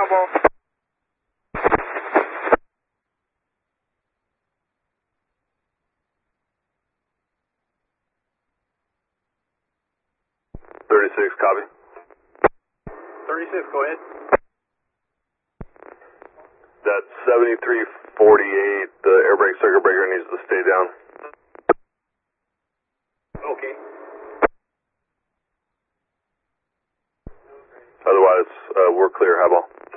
Highball. 36, copy. 36, go ahead. That's 7348. The air brake circuit breaker needs to stay down. Okay. Otherwise, we're clear, Highball.